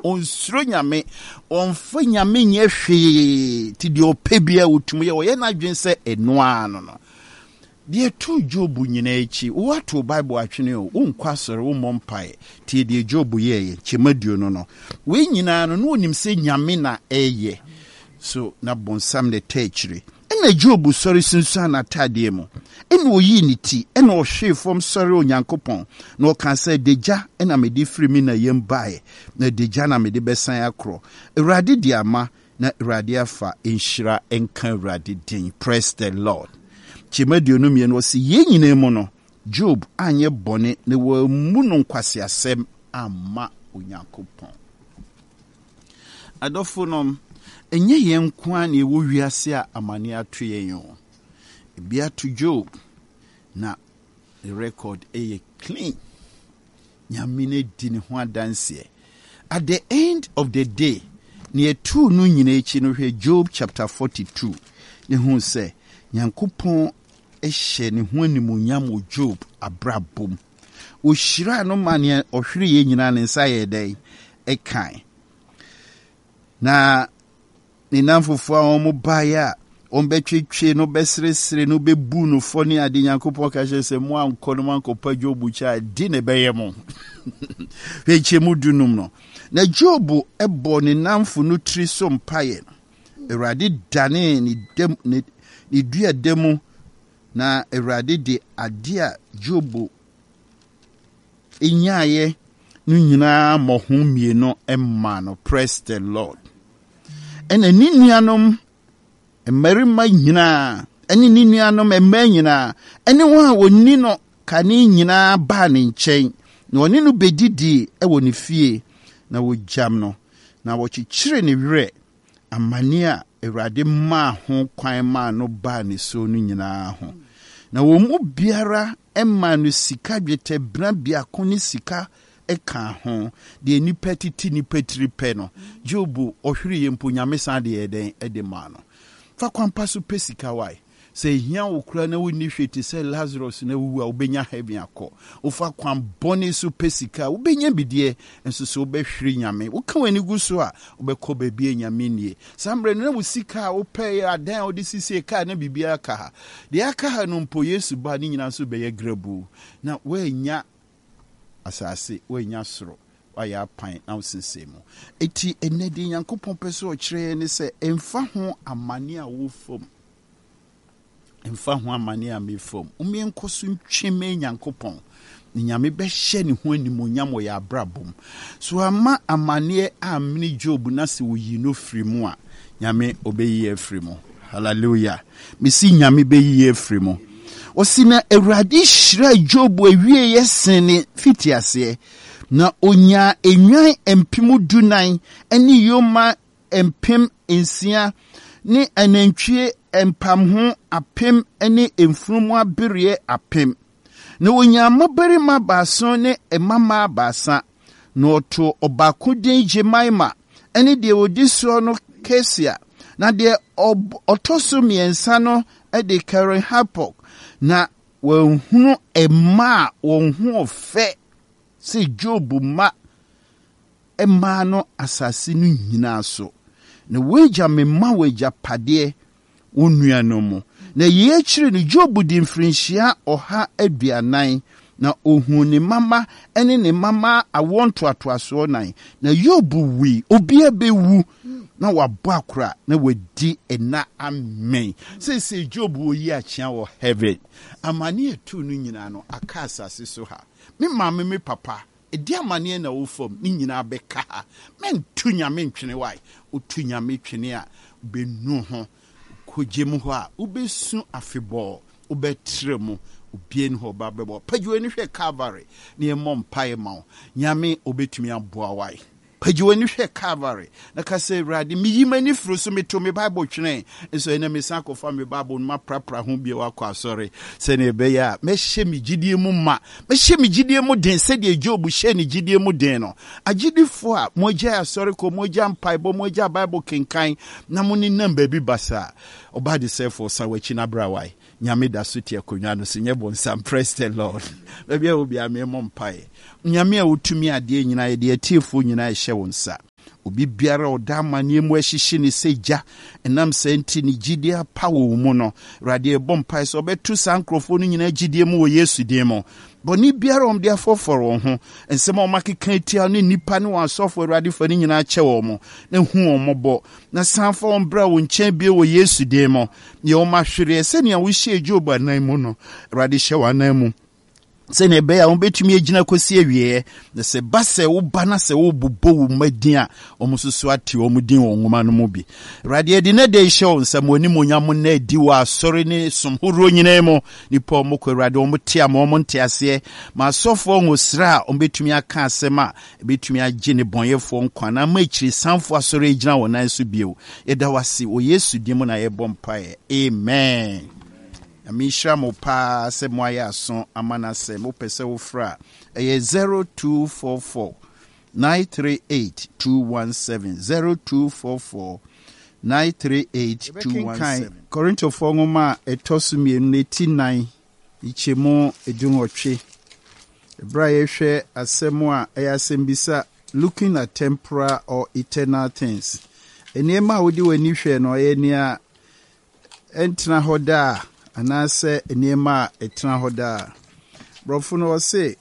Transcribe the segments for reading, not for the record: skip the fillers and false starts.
onsuro nyame onfa nyame nye hwe ti de opebia wotum ye wo ye na dwen se enoa no de tu Job nyina echi wo to Bible atwene o unkwa soro wo mompai ti de Job ye chemaduo no we nyina no onim se nyame na eye so na bonsam de techiri ena Job sori sunsan atade mu ena oyi ni ti ena o hwe fom sori onyankopon na o kan say deja ena me di free mi na yem bae na deja na me di besan akro Awurade di ama na Awurade afa enhira enka Awurade din. Praise the Lord. Chimadio no mie no si ye nyina mu no Job anye bone ne wa mu no nkwase asem ama onyankopon. Adofonom enye yen kwa na ewo wiase a amane ato yen yo. Ebia to Job na the record clean. Nyamine di ne ho adanse. At the end of the day, near 2 no nyina echi no hwe Job chapter 42. Ne hu se Nyankopon ehye ne ho animuonyam o Job abrabom. O hira no mane ohwere ye nyina ne nsa ye dai ekan. Na ni namfofo a omo baya ombetwetwe no besresre no bebu no foni ade Nyankopon ka hye se mo ankono mankopa Job cha di ne beye mo weche mu dunum no na Job ebo ne namfo no tri so mpaye Awurade dane ni dua demu na Awurade de ade a Job enyaye no nyina mohom mieno emma no. Praise the Lord. Ena ni nuanom emerima nyina ene ni nuanom emma nyina ene wo a woni no kane nyina ba ne nchen na oni no bedidi ewo ne fie na wo jam no na wo chichire ne were amane a Awurade ma ho kwan ma no ba ne so no nyina ho na wo mu biara emma no sika dwete bra bia ko ne sika eka ho de nipa titi nipa tripe no Job ohwere yempo nyame san de eden edema no fa kwampa so pesika wai se hia okura na woni hweti se Lazarus na wuwa obenya heaven akọ ofa kwam bone so pesika obenya bidie enso so obehwere nyame woka wani guso a obekọ babie nyame nie sambre na wusika opɛ adan odisisi ka na bibia ka ha de aka ha no mpo Yesu ba ni nyina so beye grabu na wanya asase wanya soro waya pan na usensemu eti enedi Nyankopon pese o kire ne se emfa ho amane a wo fom emfa ho amane a me fom umi nkoso ntweme Nyankopon ni nyame be hye ne ho animonyam ya abrabom so ama amane a amne Job na se wo yi no firi mu a nyame obeyi afiri mu. Hallelujah. Misi nyame beyi afiri mu. Osina Awurade hira Job awie yesene fitiase na onya enwan empimu dunan eni yoma empim ensia ni anantwie empamho apem eni emfurumu abere apem na onya mabarima baso ne emama basa na oto obako den Jemaima eni de odiso no Kesia na de otoso miensa no ede Karen Hapok na wonhunu emma wonhu ofe se Job ma emma no asase no nyina so na weja memma weja pade onua no mu na ye kire ni Job di mfrinhia oha aduanan na ohun ne mama ene ne mama awonto atoaso nan na Job wi obi abewu na wabɔ akora na wadi ena amen se Job wo yi achia wo heaven amane etu no nyina no aka asase so ha me mama me papa edi amane na wo fam ni nyina beka ha men tu nyame ntwene wai otu nyame twene a benu ho kogem ho a ubesu afebɔ ubetre mu obien ho babebo pajuani hwe Calvary ne emompa ema nyame obetumi aboa wai pajuani hwe Calvary na kase Awurade miyimani furu so meto me Bible twene enso ene me san kofa me Bible ma prapra ho bia wakɔ asɔre se ne be ya mehye me gidie mu ma mehye me gidie mu den se de Job hye ne gidie mu den no agidifo a moja asɔre ko moja mpaibo moja Bible kenkan na mo ni namba bi basa obade sefo sa wachi na brawai nyame da so tie konwa no se nyebo nsam. Praise the Lord. Bia obi ame mo mpae nyame a wotumi ade nyina ye de atiefo nyina hyɛ wonsa obi biara oda manie mu ahihye ne seja enam senti ni gidie pawo mu no rade bompai so betu sankrofo no nyina gidie mu wo Yesu die mo boni biara om dia foforo ho ensem o makeka tia ne nipa ne wasofo rade fa ni nyina che wo mo na hu o mobo na sanfa on bra wo nchen bie wo Yesu die mo ye o mahwere se ne wo hye Job anan mu no rade hye wanan mu se ne be ya on betumi agina kosi awie na se ba se wo ba na se wo bobo wo madin a omususu ati wo mudin wo ngoma no mu bi rade de ne de show nsam oni monyam na di wa sori ne somhoro nyina mu nipa mo ko rade wo mutia mo ntiase ma sofo ngosra on betumi aka asema betumi age ne bonyefo nkwa na ma chiri sanfo asori agina wo nan so bio eda wase wo Yesu di mu na ye bompae amen. Misha mopa se moya son amana se mo pese wo fra 0244 938 217 0244 938 217 Korinto fongoma etosumie neti 9 ichemo edunotwe ebra yehwe asemo a eyasembisa looking at temporal or eternal things enema wodi wani hwe no enia entra hoda anase enema etna hoda brofuno say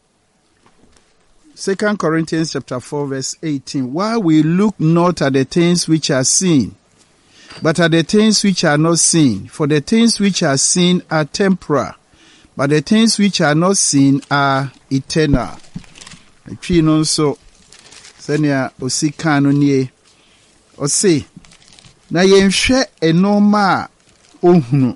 2 Corinthians chapter 4 verse 18 while we look not at the things which are seen but at the things which are not seen for the things which are seen are temporal but the things which are not seen are eternal atwi no so senia osika no nie o say na yenhwe enoma ohunu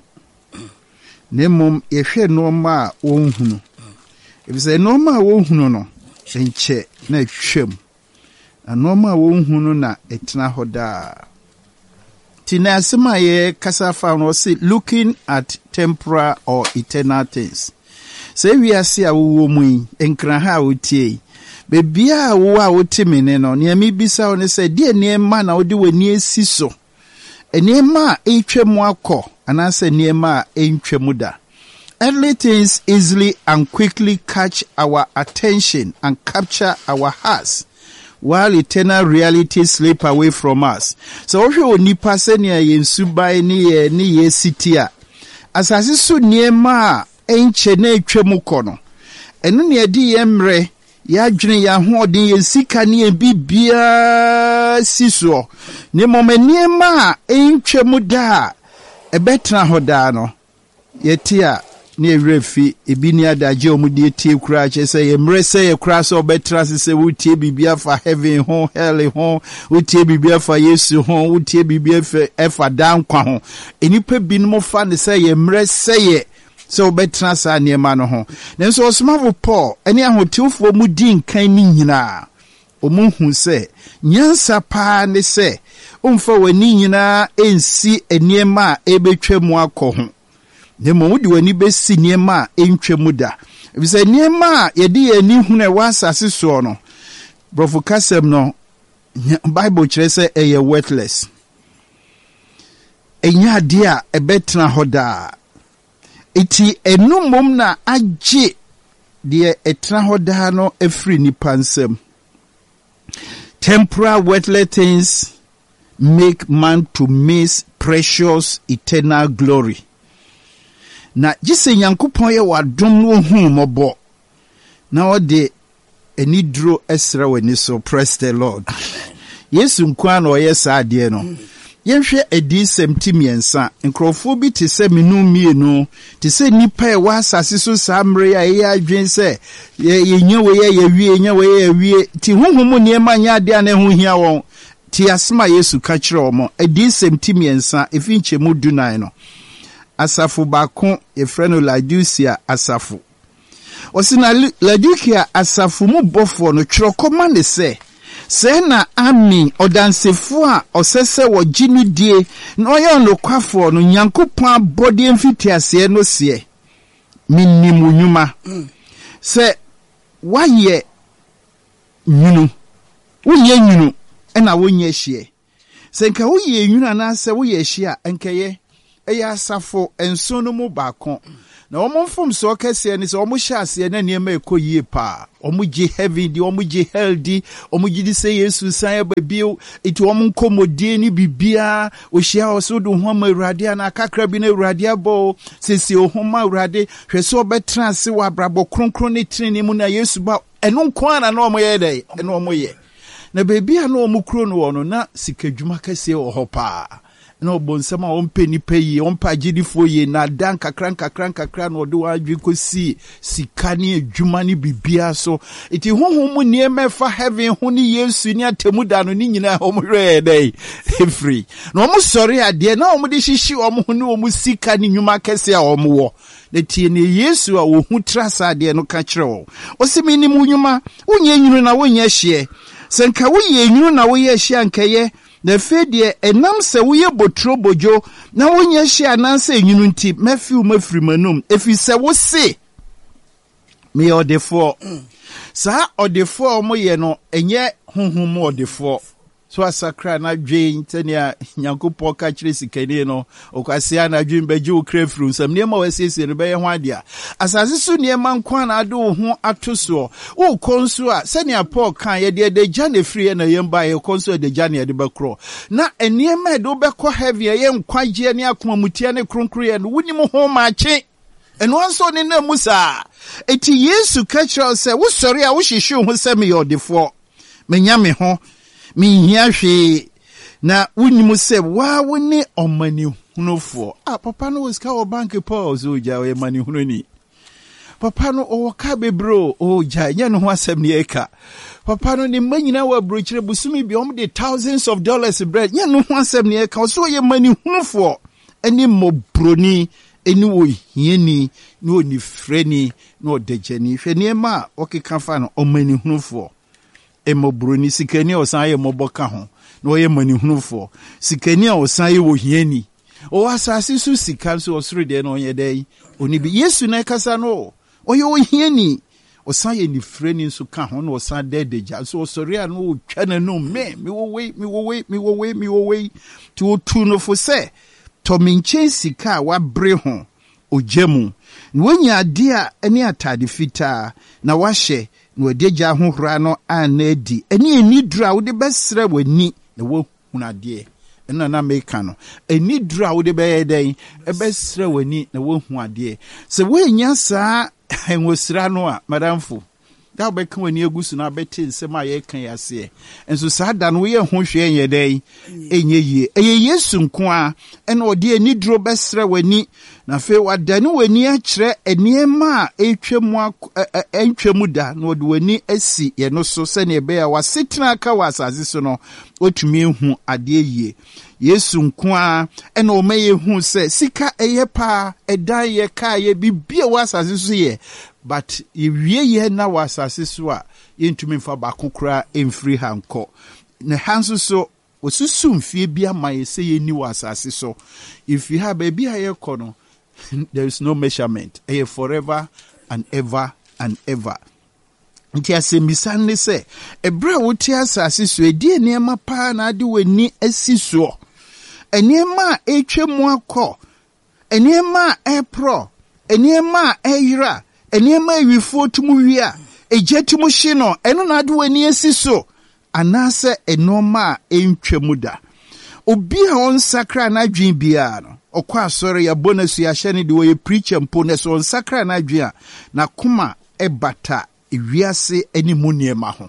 nemom ehwe noma ohunu ebise noma ohunu no enche na etwem anoma ohunu na etna hoda tina asema ye kasafa no say looking at temporal or eternal things say we ase awo mu enkran ha otie bebia wo a wotimene no ne mi bisa wo ne say de ne ma na wo de wani esiso enema etwemu akọ anase niema entwemu da. Earthly things easily and quickly catch our attention and capture our hearts, while eternal realities slip away from us. So if you nipa se ne yensubai ni ye sitia asase so niema enche na etwemu kọ no eno ne di yemre ya dwene ya hoodin ye sika ne bibia siso ne momaniema entwemu da ebetra hoda no yetia ne refi ebini adaje omudi etie kura che se yemre se ye kura so betra se wutie bibia fa heaven ho hell ho wutie bibia fa Yesu ho wutie bibia fa efa dan kwa ho enipa binum fa ne se yemre se ye so betra sa niema no ho nenso osmavo Paul eni ahotiofo mu di nkan ni nyina omuhu se nyansa pa ne se umfa wani nyina ensi eniema ebetwemu akọ ho nemo wudi wani besi niema entwemu da ebise niema yedi ani hune wasase so no brofo kasem no Bible kire se eye worthless enya dia ebetra hoda iti enumom na agye de etra hoda no efri ni pansem temporal worthless things make man to miss precious eternal glory. Na jise Nyankopon ye wadom no hu mobo na ode enidro esra wani so praise the Lord. Yesu nkwa na oye saade no yenhwe edisem timiensa nkrofo bi te se menu mienu te se nipa e wa asase so samre ya ye adwen se ye wie ti huhumu niema nya ade na hu hia won ti asema Yesu ka kire omo edisem timiensa efinche mu dunan no asafu bako efreno Laodicea asafu osina Laodicea asafu mu bofo no twirokoma ne se na ami odansefo a osese wo ginu die na oyo no kwafo no Nyankopon abode mfitiase no se minimu nyuma se waye nyunu unye nyunu ena wonye hie se nka woye nyunu na se woye hie enkeye ɛyɛ asafo enso no mu baako na wɔn mfom so kɛse ne sɛ wɔn hyɛ ase na nneɛma ɛkɔ yie pa wɔn gye heaven di wɔn gye hell di wɔn gye di sɛ Yesu san aba bio eti wɔn nkɔmɔdie ne bibia ohyia wɔ so do ho ama Awurade ana kakra bi na Awurade abɔ sisi ohoma Awurade hwɛ sɛ ɔbɛtena ase wɔ abrabɔ kronkron ne tene mu na Yesu ba ɛno nko ana na wɔn yɛ dɛ ɛno wɔn yɛ na beebi a na wɔn kuro no wɔ no na sikadwuma kɛse wɔ hɔ pa na obonsama ompe nipa yi ompa agidifo yi na dan kakra na ode wadwe kosi sika ne adwuma ne bibia so iti honhom mu niema fa heaven ho ne Yesu ne atemu da no ne nyina omhwe dai free na omo sori ade na omo de hihyi omo ho ne omo sika ne nwuma kese a omo wo na tie ne Yesu a wo hu trasa ade no ka kire wo osimi ni mu nwuma wonye nwunu na wonye hye senka woye nwunu na woye hye ankaye na fedie enam se woye botro bojo na wonye hye ananse enyunu nti mafiu mafiri manum efi se wo se me odefo sa odefo mo ye no enye honhom odefo so asakra na dwen tania nyankopɔ ka kire sikani no okwasia na dwen baji wo krefru sam niema wasiesie no bɛyɛ ho adea asase so niema nkwa na ade wo ho atoso wo konso a sɛnia Paul kan ye de gya na free na yemba ye konso de gya na de bɛkro na eniema de wo bɛkɔ heavy ye nkwagye ne akoma mutia ne kronkro ye no wonim ho maache eno anso ne na musa eti Yesu ka kire sɛ wo sɔre a wo hwehwe ho sɛ me yodefo menya me ho minhia hwe na wunimu se wa woni omani hunofo papa no was ka bank pause oja we mani hunoni papa no o ka bebro oja nya no ho asem ne eka papa no ne manyina wa brochire busumi bi de thousands of dollars bread nya no ho asem ne eka so ye mani hunofo eni mobroni eni wo hieni no ni freni no dejani hwe ne ma okeka fa no omani hunofo emobroni sikani osan ye moboka ho na oye manihunufo sikani osan ye wohiani o asase su sika so osoro de na onye dai oni bi Yesu na kasa no oye wohiani osan ye ni freni so ka ho na osan dedeja so osori a no twa na no me wo wei ti otu no fo se to minche sika wa bre ho ogyemu na wonya ade a ene atade fita na wahye no deja ho hra no anadi eni dura wo de besre wani na wo hunade ena na meka no eni dura wo de beyeden e besre wani na wo huade se wo nya saa enwosira no a madamfo da obeka wani egusu na beti nsem a ye kan yase enso saa da no ye ho hwe enyedan enye yie eye Yesu nko a ena ode eni duro besre wani na fe wadane wani a kire eniema a entwemu da na ode wani asi ye no so se ne be ya wasetena aka wasase so no otumi hu ade yie Yesu nko a ena o maye hu se sika eye pa edan ye ka ye bibia wasase so ye but ye na wasase so a yentumi mfa ba kokora emfiri hanko ne hanso so osusu mfie bia maye se ye ni wasase so if you have baby aye kono there is no measurement forever and ever and ever nti asembisa ne se ebra woti asase so edi niema pa na ade wani asiso eniema etwemu akọ eniema epro eniema eyira eniema ewifo tumu wia ejetumu hye no eno na ade wani asiso anase enoma entwemu da obi a on sakra na dwen bia no okwa asore ya bonus ya hye ne de wo preacher mpo ne so on sakra na dwen na kuma ebata ewiase animu niema ho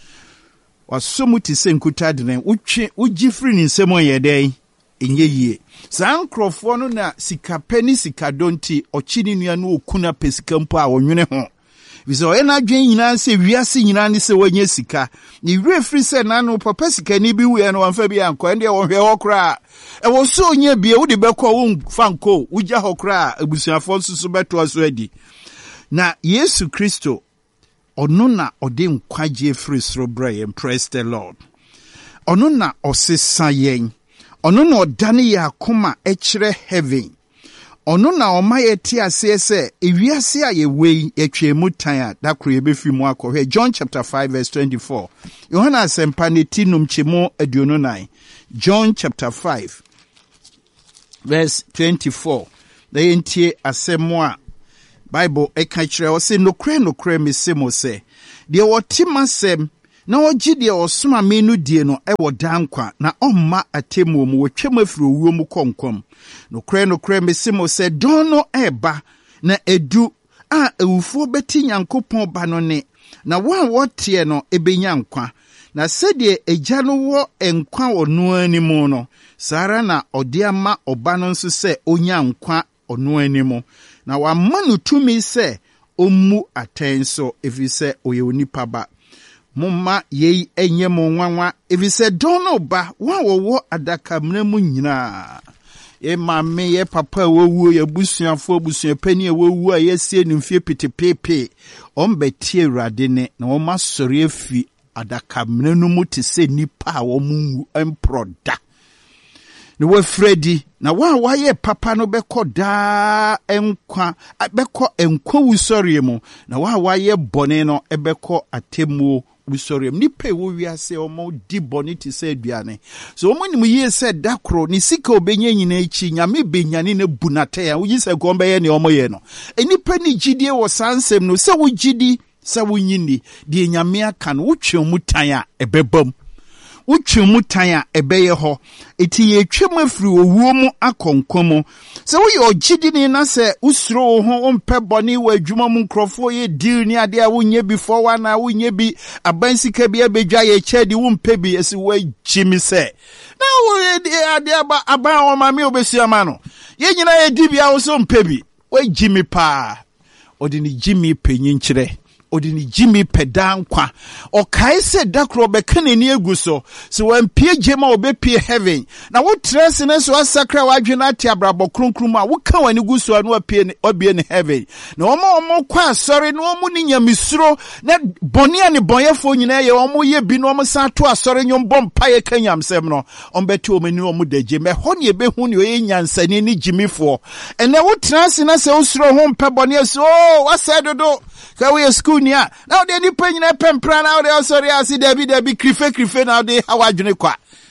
wasomu ti senkuta de utwe ugifri ni nsemo yeden enye yie sankrofo no na sikapeni sikadonti ochini nua no okuna pesika mpo a wonwene ho biso ena dwen nyina se wiase nyina ne se wanye sika ni refri se na no papa sika ni bi wu no wamfa bi anko ende wo hwe hokra e wo so onye bie wo de bekọ wo fanko wugya hokra abusuafo nsusu beto so adi na Yesu Kristo ono na ode nkwaje free soro bra praise the Lord ono na osesa yen ono na odane ya akoma ekire heaven ono na omaye ti ase se ewiase a yewei etwemu tan a dakro yebefi mu akọhwe John chapter 5 verse 24 Yohana sempa ne tinum chemo aduonu 9 John chapter 5 verse 24. The entie asemwa Bible ekachire o se nokre mesemo se de wotima sem na ogye de osoma menu die no ewo dankwa na omma atemu mu wotwam afiri owuo mu konkom nokre mesemo se dono eba na edu a ewufo beti Nyankopɔn ba no ne na wotie no ebenya nkwa na sede egya no wo enkwa ono animu no sara na ode ama oba no nso se onya nkwa ono animu na wamma no tumi se ommu atenso efise oye onipa ba mumma yei enye mo nwanwa efise dono ba wo adaka mnamu nyina ye mame ye papa wowu ye busuafo busuapani wowu a yesie nimfie pitepepe ombetie Awurade ne na wo masori afi adaka mnanu mu te se nipa a wo mu emproda ne wo fredi na wa ye papa no beko da enkwa beko enkwa wusori mu na wa ye bone no ebeko atemu wusori mu nipa wo wiase omo di bone te se aduane so omo nim ye se dakro ni sika obenye nyina echi nyame benyane na bunate ya wo yise gombe ye ne omo ye no enipa ni gidie wo sansem no se wo gidi se wo nyini de nyame aka no wotwe mu tan a ebebam utwemu tan a ebeye ho eti ye twem afiri owuo mu akonkomo se wo ye ogidi ni na se usuro ho ompe boni wa adwuma mu nkrofo ye deal ni ade a wonye before one na wonye bi abansika bi abedwa ye chedi wo mpe bi esi wa jimi se na wo ade aba o ma me obesiama no ye nyina ye di bia wo so mpe bi wa jimi pa odini jimi penyin kire odini jimi pedankwa okai se dakro bekane ni eguso se wampie jema obepie heaven na wo trese ne so asakra wadwena ati abrabo kronkrum a wo ka wani guso anu apie obie ne heaven na omo kwa asori na omo ni nyamisuro na boni ani bonyefo nyina ye omo ye bi no omo san to asori nyom bompa ye kanyamsem no ombeti omani omo daje me ho ne ebehu ne oye nyansani ni jimifo ene wo trese na se usuro ho mpe boni so wasedodo ka we school nia now they ni penyina pempra now they sorry asi debi krife now they hawadwene kwa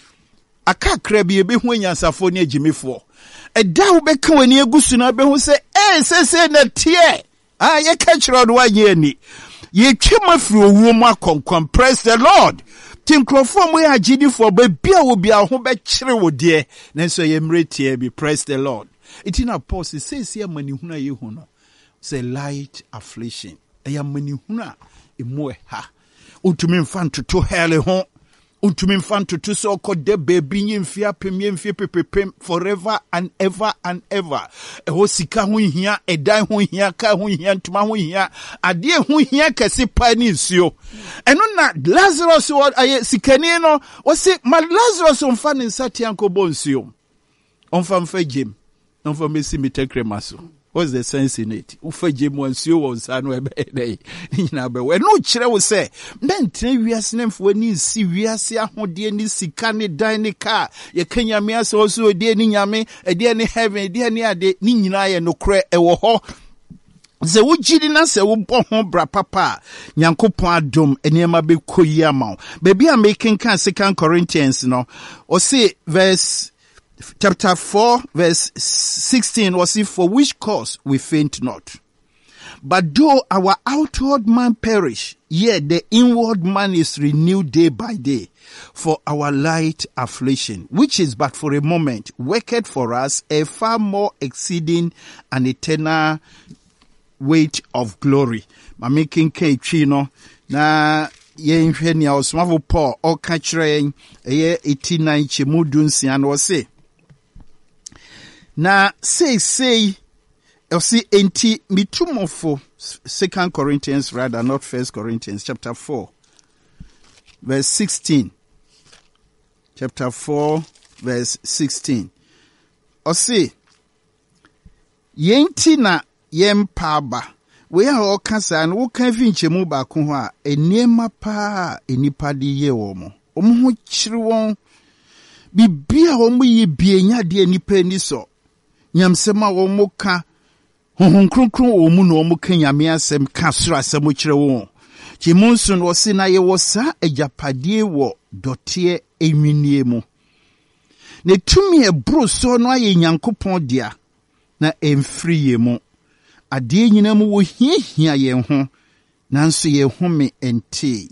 akakra bi ebehu anyansafo ne agimefo eda wo beka wani egusu na behu se se na tie ye ka kiro do wanye ani ye twema firi owuo mu akonkon praise the Lord tinkrofo mu ya gidifo ba bia wo bia ho be kire wo de nanso ye mretie bi praise the Lord itina pause say amani huna ye hu no say light affliction eya mani huna emue ha utumi mfanto to hele ho utumi mfanto to so kode baby nyimfia pepepem forever and ever ho sika ho hia edan ho hia ka ho hia ntuma ho hia ade ho hia kase pa ni nsuo eno na Lazarus aye sikani no wo se ma Lazarus mfa ne nsati ankobo nsuo onfa mfa gem onfa mesi mitekrema so. What's the sense in it? Ufa jemu ansio wo nsano ebe nyina be we no kire wo se mentre wiase nemfo ni si wiase ahode ni sika ni dan ni ka ye kanyame ase oso de ni nyame ede ni heaven ede ni ade ni nyina ye nokre ewo ho ze wo gidi na se wo bo ho bra papa Nyankopon adom enema be koyi ama baby am making kan 2 Corinthians no o say verse chapter 4 verse 16 was it for which cause we faint not. But though our outward man perish, yet the inward man is renewed day by day. For our light affliction, which is but for a moment, worketh for us a far more exceeding and eternal weight of glory. Ma making ke chino na ye nhwe ni osmavo Paul o ka kire ye 89 chemudunsia no say na say see enti mitumofo 2 Corinthians rather not 1 Corinthians chapter 4 verse 16 chapter 4 verse 16 o say yenti na yempaba we a o kasa na wo kan finchemu ba ko ho a eniema pa enipa de ye wo mo ho kire won bibia wo mo ye bienya de enipa ni so nyamsema wo mo ka honhon kronkron wo mu no mo ka nyame asem ka soro asem kire wo ti munsun wo se na ye wo sa ajapadie wo dote enwinie mu ne tumi ebro so no aye Nyankopon dia na emfiri ye mu ade nyina mu wo hiahia ye ho nanso ye home ente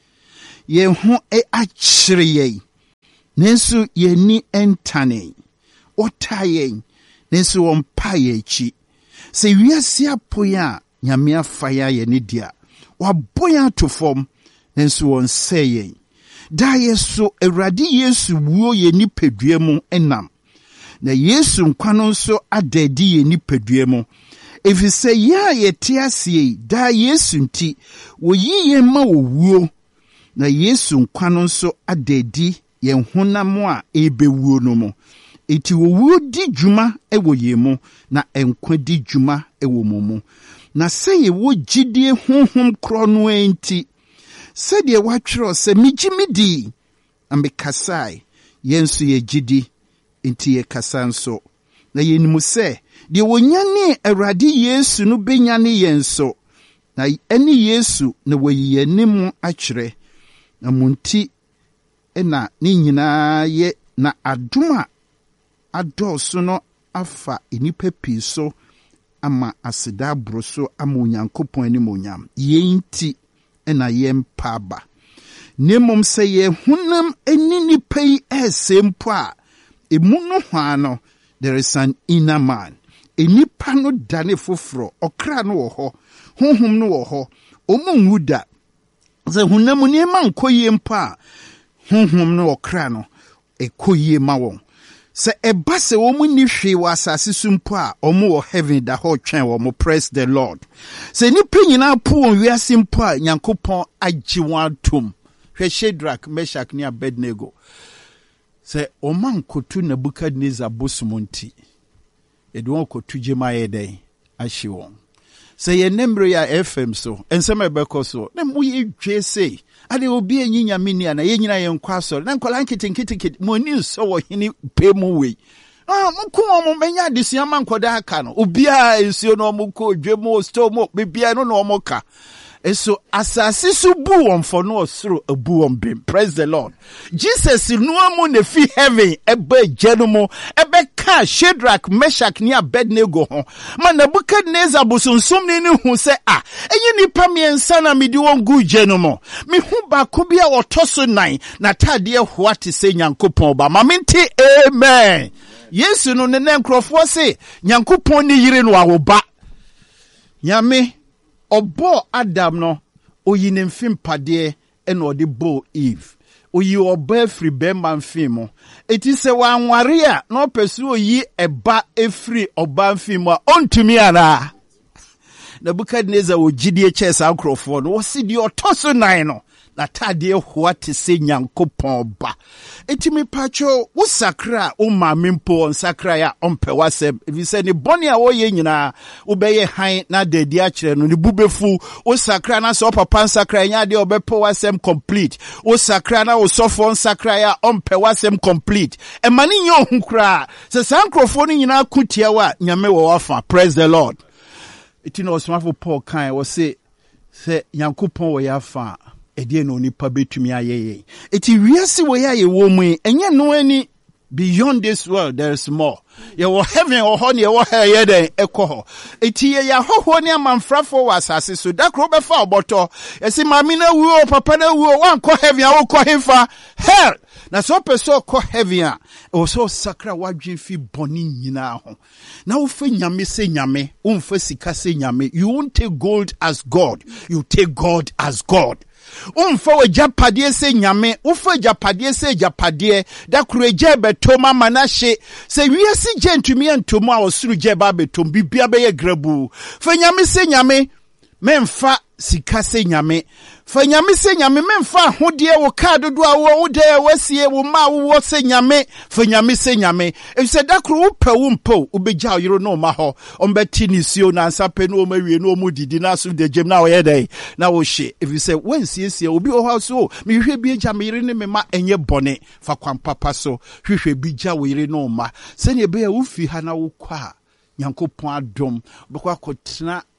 ye ho achire ye nanso ye ni entane otaye nanso wompa ye chi se wiase apoya Nyame afaya ye ne dia waboya to fom nanso won seye da yeso Awurade Yesu wuo ye nipadua mu enam na Yesu nkwano nso adadi ye nipadua mu efise ya ye tiasie da Yesu nti woyi ye ma wuo na Yesu nkwano nso adadi ye honam a ebewuo no mu eti wuo di dwuma ewo ye mu na enkwa di dwuma ewo mu na seye wo gidie honhom kro no enti sede watwero se migimidi ambekasai yensu ye gidi enti ye kasanso na yenimu se de wonyane Awurade Yesu no benyane yenso na eni Yesu na wayi nim akyere na munti ena ni nyina ye na adoma adoso no afa enipa piso ama aseda broso ama Onyankopon anim onyam yenti ena yempa ba nemom se ye hunam eni nipa yi esempo a emu no hwa no there is an inner man enipa no dane foforo okra no wo ho honhom no wo ho omunwuda ze hunam ni ma nkoyie mpa honhom no okra no ekoyie ma won se eba se wo mu ni hwe wa asase sumpo a omo wo heaven da ho twen wo mo praise the Lord se ni penyina po won wiase mpo a Nyankopon agye won atom hwe Shadrach Meshach ni Abednego se oman kotu Nebukadnezar bosumonti edwon kotu jemaye den ahye won se ye nemre ya FM so ensema ebeko so na mo ye dwe sei ade obi enyinya mini ana ye nyina ye nkwa so na nkola nkitinkiti mo ni so wo hini pemu we mko mo menya desua ma nkoda aka no obi a ensuo no mo ko dwe mo sto mo bibia no no mo ka eso asase su bu won for no osoro abu won bem praise the Lord Jesus no amu ne fi heaven ebe jenumo ebe ka Shadrach Meshach ni Abednego ho ma Nebukadnezar busunsum ni hu se enyi nipa miensa na medi won gu jenumo me hu ba ko bia otoso nan na tade ho ate se Nyankopon ba ma mente amen Yesu no ne nkrofo se Nyankopon ni yire no awoba Nyame Obo Adam no oyi ne mfimpade ena ode bo Eve oyi oba efri bemba mfimo eti se wanware a no pesu oyi eba efri oba mfimo a ontumi ara Nebukadnezar ogidie chesa akrofo no wosidi otoso nan no na tade ho ate se Nyankopon ba eti me pacho wo sakra o mamempo on sakra ya ompe wasem if you say ne boni a wo ye nyina wo beye han na dadi a kire no ne bubefu wo sakra na so papa sakra nya de obepo wasem complete wo sakra na wo sofo sakra ya ompe wasem complete e mani nyo hunkra se sankrofo ni nyina kutia wa nyame wo wafa praise the Lord eti no smafo Paul kan wo se Nyankopon wo yafa edie no nipa betumi ayeye eti wiase wo ya ye wo mu enye no ani beyond this world there is more ye wo heaven or ho ne wo ha ye den ekoho eti ye ya hoho ne amanfrafo wa asase so dakro be fa oboto esi mami na wuo papa na wuo wan ko heaven a wo ko hefa hell na so person ko heaven a o so sakra wadwen fi boni nyina ho na wo fe nyame se nyame wo mfa sika se nyame you won't take gold as God you take God as God umfa we japadie se nyame ufa japadie se japadie da kureje betoma manahye se wiase gentumi antomu a osuru je ba betom bibia be ye grabu fa nyame se nyame memfa sika se nyame fa nyame se nyame memfa hodie wo card do a wo de wasie wo ma wo se nyame fa nyame se nyame if se da kru upa wo mpo ubegya oyiro no ma ho ombeti ni sio na ansape no mawie no mu didi na so de gem na wo ye dey na wo hye if you say when siesie obi o ha so me hwe bi gya me yire ne me ma enye bone fa kwan papa so hwehwe bi gya wo yire no ma se ne be ya wo fi ha na wo kwa Nyankopon adom bekwa kotena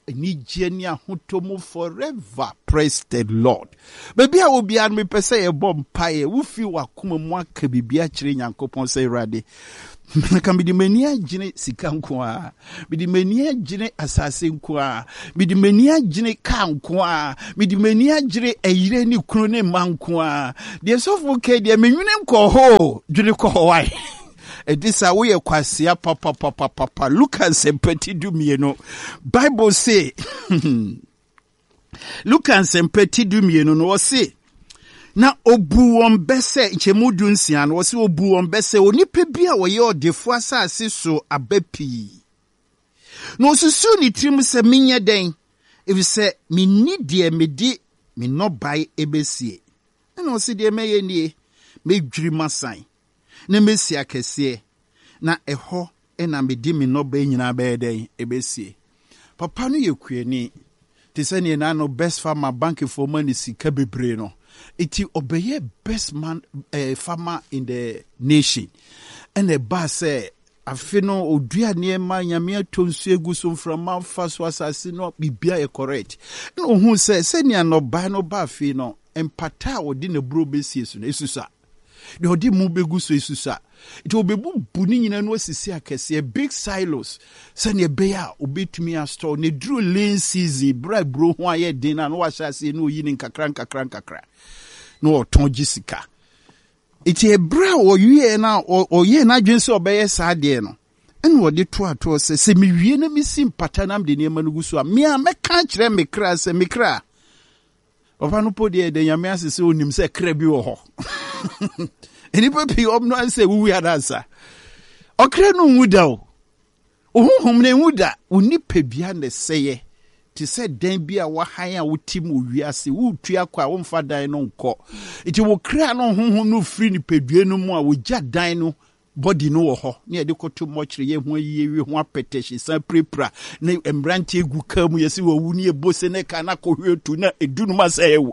Nigenia Hutomo forever. Praise the Lord. Baby, I will be at me per se a bomb pie. Wufi wakuma mwaka bibia chiri nyankopon say radi. Can be the mania jine sikankwa. Be the mania jine assassin kwa. Be the mania jine kankwa. Be the mania jine a yireni krone mankwa. Dear Sophocles, dear menunem ko ho. June ko why. This a way kwasia papa Lucas and petit dumieno Bible say Lucas and petit dumieno no say na obu on bese chemudun sian wo se obu on bese onipa bia wo ye odefo asase so abapi no susu ni trim se menye den if say me ni de me di me no bai ebesie na o se de meye nie me dwiri masan na mesi akese na eho na medi me no ba nyina ba eden ebesie papa no yekuani te se ne na no best farmer bank for money sika bebre no iti obeye best man farmer in the nation and the boss say afino odua ne ma nyame atonsu egu so from man faso asase no bibia e correct no hu se ne no ba no ba fi no empata odi ne bro besie so na esusa de odi mu begu so esusa it will be buni nyina no asisi akese big silos se ne be ya obetumi a store ne dru lean season bro ho aye din na no wahase no yi ni nkakra no oton jisika iti ebra o wie na o ye na dwense obeye saade no ene wo de to se me wie na mi simpata nam de ne manugu so a me a meka kire me kra se me kra ofa no podi de nyame asese onim se kra bi wo ho eni papi omno anse wu ya dansa okra no wuda o ohum ne wuda onipa bia ne seye ti se dan bia wa han a wotim owiase wutua kwa wo mfa dan no nko iti wo kra no honhom no free ni pedue no mu a wo gya dan no body no wo ho ne de koto mochire ye ho yiye ho apetehye san prepra na embrante egu kam yesi wo wu ne ebose ne kana ko hwetu na edunu ma se ewo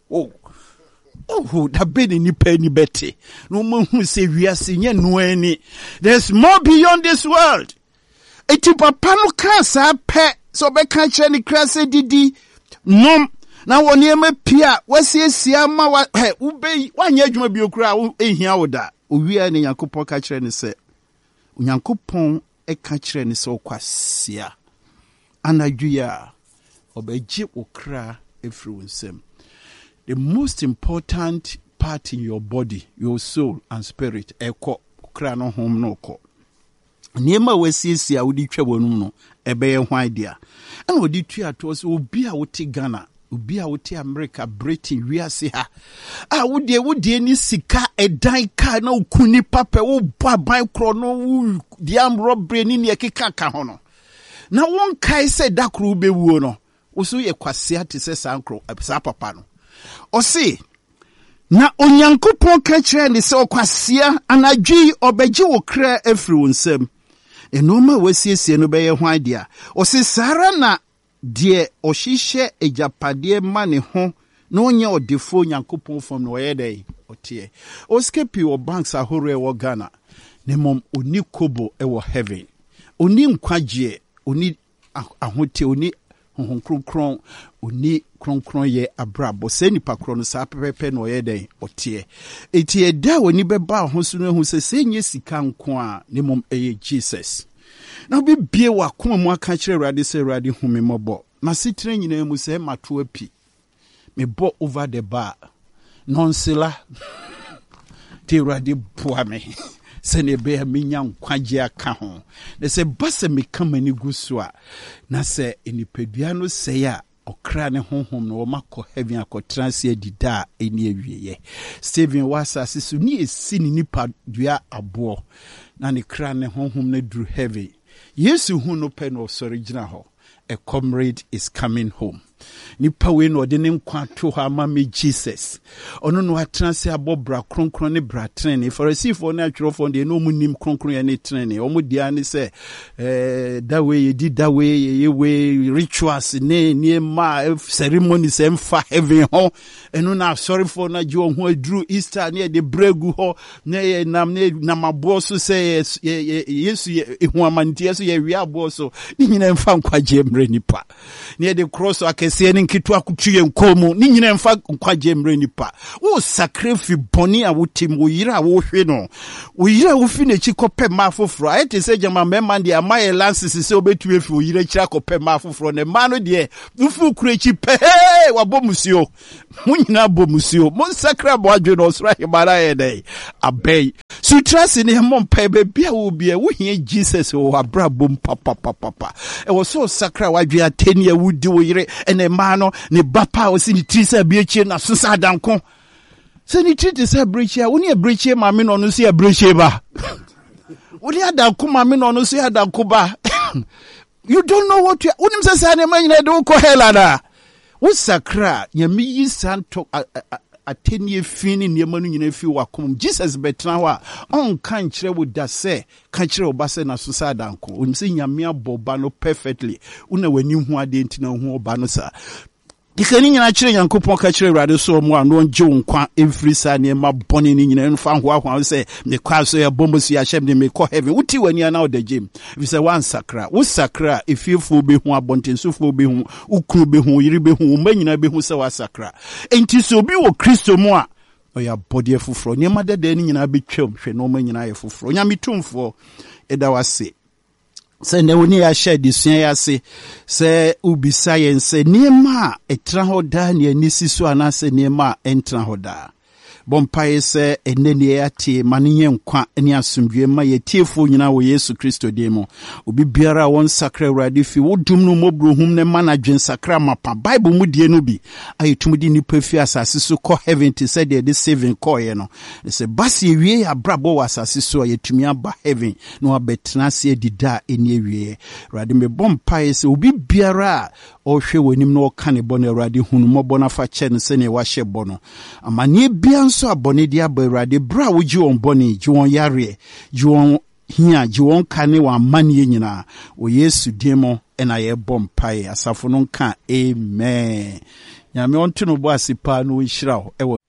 that been in penny betty. No more who say we are seeing no any. There's more beyond this world. Eti papa no kasa pe so be kan che ni krase didi nom na woni e mapia wasiesia ma wa ube wanya adwuma bi okura ehia woda owia ne yakopon ka kire ni se onyankopon e ka kire ni se okwasia anadwia obeji okra efri wonsem. The most important part in your body, your soul and spirit, eko okra no hom no ko. Niema wesiesia wodi twa wonum no ebeye hwan dia. Ana wodi tua to so obi a wote Ghana, obi a wote America, Britain, wiase ha. Wodi ni sika edan ka na okuni pape wo baban kro no wo diam robbery ni ekeka ka ho no. Na won kai se dakro bewuo no. Wo so ye kwasea te se sankro sa papa no. Osi na onyankopon ka kire ni se okwasia anadwi obeji wo kra efri wonsem enoma wasiesie no beye hwan dia osi sara na de ohihye ejapade ma ne ho na onye odefo onyankopon fom no oyedai otie oskepi wo banks ahoro e wo Ghana ne mom oni kobo e wo heaven oni nkwagie oni ahote oni kronkron oni kronkron ye abrabo se nipa kro no sa pepepe no ye den otie eti eda woni beba ho so no hu se nye sika nko a ne mom eye Jesus na bi bie wa koma mu aka kire Awurade se Awurade hu me mobo na sitre nyina mu se mato api me bo over the bar nonsela te Awurade boa me se ne be menya nkwaje aka ho na se base me kama ni gusua na se enipadua no se ya okra ne honhom no makọ heaven akọtranse dida eni awieye Stephen wasa sisu ni esi ni nipa dua abo na ne kra ne honhom na duru heaven Yesu hu no pe no sorry gina ho a comrade is coming home nipa we no de ne nkwa to ha ma me Jesus ono no atena se abobra kronkron ne bra trene Pharisee na atwerofo de no munim kronkron ya ne trene omo dia ne se that way ye did that way ye way rituals ne ma ceremony se mfa heaven ho eno na sorry for na jo ho adru Easter ne de bregu ho ne nam abo so se Yesu ehu amantie so ye wi abo so ni nyina mfa nkwaje mre nipa ne de cross akese ne nkitu akutuye nkomu ni nyina mfa nkwaje mre nipa wo sacrifice boni a wotim wo yira wo hwe no wo yira wo fi na chi kope ma foforo ayete se jama mema de amaye lances se obetu efi wo yira kira kope ma foforo ne ma no de ufu kurechi pe wa bomusio mo nyina bomusio mo sakra bo adwe no sra himara ye dey abey sutrasi ne mo mpa be bia wo bia wo hie Jesus wo abra bom papa e wo so sakra wadwe ateni a wudi wo yire ene ma no ne bapa o si ni trisa bia chie na so sa danko se ni triti sa breachia wo ne breachia ma me no no se breachia ba wo ne adanko ma me no no se adanko ba you don't know what you unim se sa ne ma nyina do ko helada wo sakra nyame yi santo ateni fini niema no nyina fi wakom Jesus betena ho a on kan kire wo da se kan kire wo ba se na so sa danko unim se nyame aboba no perfectly una wani hu ade ntina hu oba no sa dikani nyina kire Yankopon ka kire Awurade so mu a no nje nkwa every sa ne ma boni ni nyina nfa ho ahwa se me kwa so ya bombo si ya shem de me ko heaven uti wani ana o da gym we say one sakra wo sakra efiefu be hu abontensufu be hu ukru be hu yiri be hu manyina be hu se wa sakra enti so bi wo Kristo mu a oya body efufro nyema dede ni nyina be twam hwe no manyina efufro nyame tumfo eda wase se ne woni ya share disua ya se ubisa yen se niema etra ho da ne anisi so anase niema entra ho da bompaye se enene ya tie manenye nkwa ene asomdwe ma yetiefo nyina wo Yesu Kristo demo obi biara won sakra Awurade fi wodum no mobrohum ne manadwen sakra mapa Bible mu die no bi ayetumdi nipa fi asase so ko heaven to say the saving call ye no se basi ewie ya brabo wasase so yetumi aba heaven no abetena se edida eni ewie Awurade me bompaye se obi biara o hwe wonim no ka ne bɔ no Awurade hunu mɔbɔ na fa kyɛ no se ne wa hyɛ bɔ no amane bia nso abɔne dia ba Awurade bra wo gi on bɔne gi won yare gi won hia gi won ka ne wa amane nyina o Yesu demo ena ye bɔ mpae asafo no nka amen nyame onto no bo asipa no nhyira wo